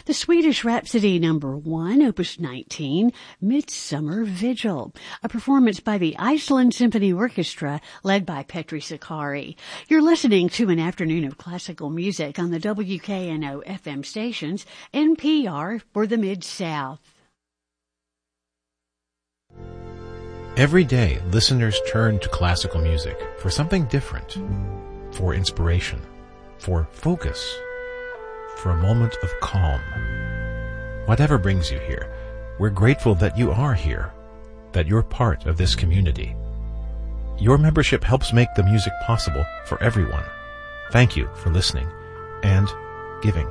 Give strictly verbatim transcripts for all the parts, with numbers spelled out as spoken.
the Swedish Rhapsody number one, opus nineteen, Midsummer Vigil, a performance by the Iceland Symphony Orchestra led by Petri Sakari. You're listening to an afternoon of classical music on the W K N O F M stations, N P R for the Mid-South. Every day, listeners turn to classical music for something different, for inspiration, for focus, for a moment of calm. Whatever brings you here, we're grateful that you are here, that you're part of this community. Your membership helps make the music possible for everyone. Thank you for listening and giving.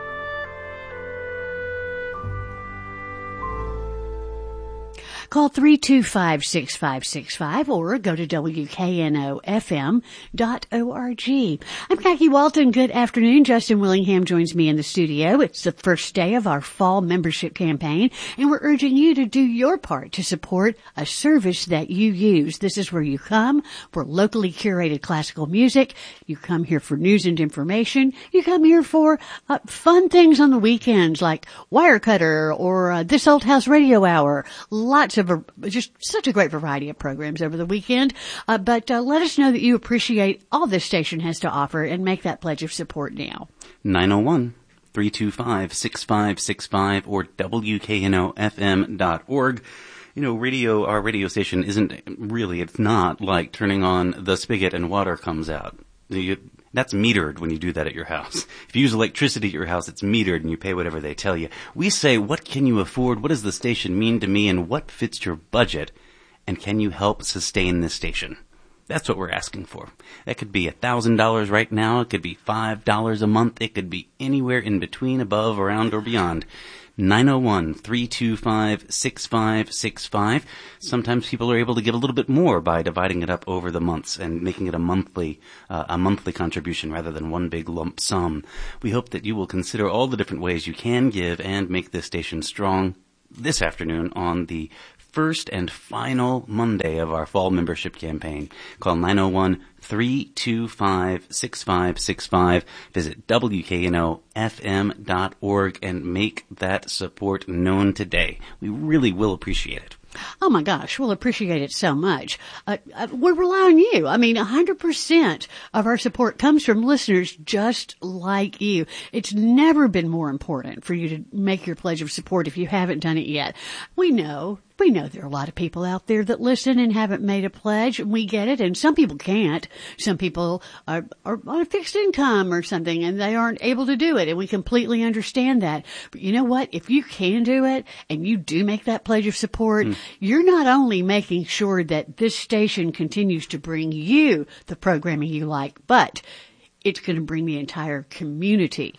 Call three two five, six five six five or go to W K N O F M dot org. I'm Khaki Walton. Good afternoon. Justin Willingham joins me in the studio. It's the first day of our fall membership campaign, and we're urging you to do your part to support a service that you use. This is where you come for locally curated classical music. You come here for news and information. You come here for uh, fun things on the weekends like Wirecutter or uh, This Old House Radio Hour. Lots of a, just such a great variety of programs over the weekend. Uh, but uh, let us know that you appreciate all this station has to offer and make that pledge of support now. nine oh one, three two five, six five six five or W K N O F M dot org. You know, radio, our radio station isn't really, it's not like turning on the spigot and water comes out. You, That's metered when you do that at your house. If you use electricity at your house, it's metered and you pay whatever they tell you. We say, what can you afford? What does the station mean to me? And what fits your budget? And can you help sustain this station? That's what we're asking for. That could be one thousand dollars right now. It could be five dollars a month. It could be anywhere in between, above, around, or beyond. nine oh one, three two five, six five six five. Sometimes people are able to give a little bit more by dividing it up over the months and making it a monthly, uh, a monthly contribution rather than one big lump sum. We hope that you will consider all the different ways you can give and make this station strong this afternoon on the first and final Monday of our fall membership campaign. Call nine oh one, three two five, six five six five. Visit W K N O F M dot org and make that support known today. We really will appreciate it. Oh my gosh, we'll appreciate it so much. Uh, uh, we rely on you. I mean, one hundred percent of our support comes from listeners just like you. It's never been more important for you to make your pledge of support if you haven't done it yet. We know, we know there are a lot of people out there that listen and haven't made a pledge. We get it, and some people can't. Some people are, are on a fixed income or something, and they aren't able to do it, and we completely understand that. But you know what? If you can do it, and you do make that pledge of support, mm. you're not only making sure that this station continues to bring you the programming you like, but it's going to bring the entire community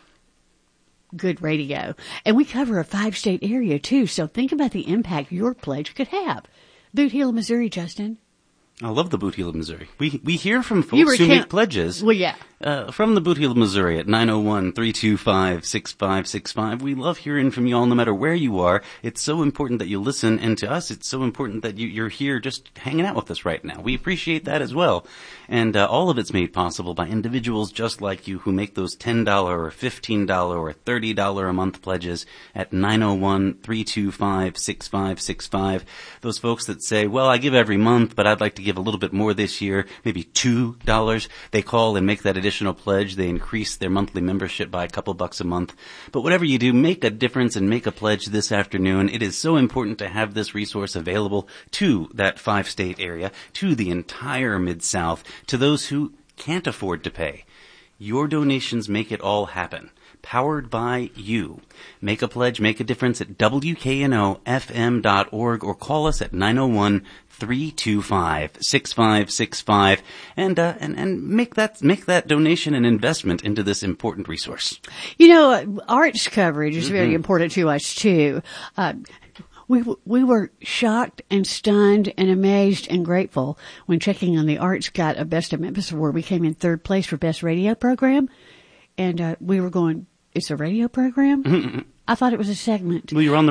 good radio. And we cover a five-state area, too, so think about the impact your pledge could have. Boot Heel, Missouri, Justin. I love the Boot Heel of Missouri. We we hear from folks who make pledges. Well, yeah. Uh, from the Boot Heel of Missouri at nine oh one, three two five, six five six five. We love hearing from you all no matter where you are. It's so important that you listen, and to us it's so important that you, you're here just hanging out with us right now. We appreciate that as well. And uh, all of it's made possible by individuals just like you who make those ten dollars or fifteen dollars or thirty dollars a month pledges at nine oh one, three two five, six five six five. Those folks that say, well, I give every month, but I'd like to give a little bit more this year, maybe two dollars. They call and make that additional pledge. They increase their monthly membership by a couple bucks a month. But whatever you do, make a difference and make a pledge this afternoon. It is so important to have this resource available to that five-state area, to the entire Mid-South, to those who can't afford to pay. Your donations make it all happen. Powered by you. Make a pledge, make a difference at W K N O F M dot org or call us at nine oh one, three two five, six five six five and uh, and and make that make that donation an investment into this important resource. You know, uh, arts coverage is mm-hmm. very important to us too. Uh, We we were shocked and stunned and amazed and grateful when checking on the Arts got a Best of Memphis Award. We came in third place for Best Radio Program, and uh, we were going, it's a radio program? Mm-hmm. I thought it was a segment. Well, you're on the radio.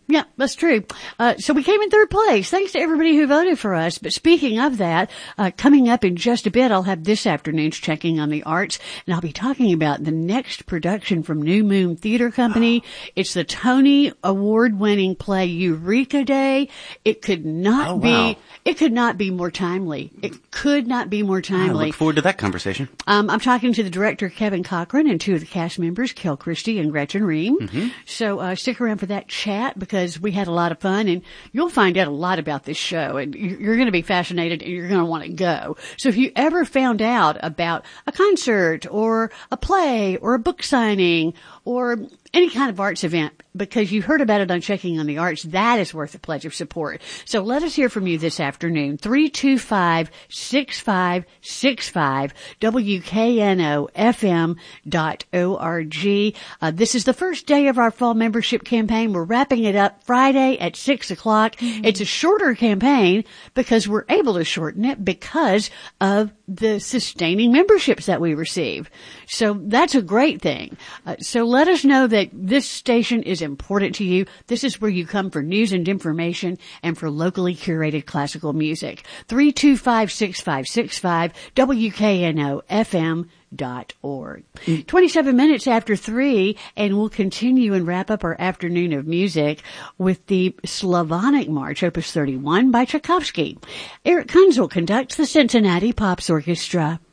Yeah, that's true. Uh, so we came in third place. Thanks to everybody who voted for us. But speaking of that, uh, coming up in just a bit, I'll have this afternoon's Checking on the Arts, and I'll be talking about the next production from New Moon Theater Company. It's the Tony Award-winning play Eureka Day. It could not oh, wow. be, it could not be more timely. It could not be more timely. I look forward to that conversation. Um, I'm talking to the director, Kevin Cochran, and two of the cast members, Kel Christie and Gretchen Ream. Mm-hmm. So, uh, stick around for that chat because because we had a lot of fun, and you'll find out a lot about this show, and you're going to be fascinated, and you're going to want to go. So if you ever found out about a concert or a play or a book signing or any kind of arts event because you heard about it on Checking on the Arts, that is worth a pledge of support. So let us hear from you this afternoon. three two five, six five six five, W K N O F M dot org. Uh, this is the first day of our fall membership campaign. We're wrapping it up Friday at six o'clock. Mm-hmm. It's a shorter campaign because we're able to shorten it because of the sustaining memberships that we receive. So that's a great thing. Uh, so let us know that this station is important to you. This is where you come for news and information and for locally curated classical music. three two five, six five six five, W K N O F M dot org. twenty-seven minutes after three, and we'll continue and wrap up our afternoon of music with the Slavonic March, Opus thirty-one by Tchaikovsky. Eric Kunzel conducts the Cincinnati Pops Orchestra.